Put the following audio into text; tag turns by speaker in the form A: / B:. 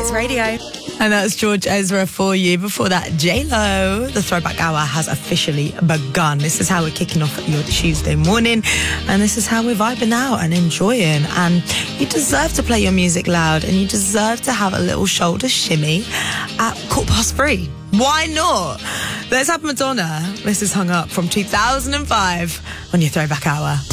A: Hits Radio.
B: And that's George Ezra for you. Before that, J-Lo. The Throwback Hour has officially begun. This is how we're kicking off your Tuesday morning. And this is how we're vibing out and enjoying. And you deserve to play your music loud. And you deserve to have a little shoulder shimmy at 3:15. Why not? Let's have Madonna. This is Hung Up from 2005 on your Throwback Hour.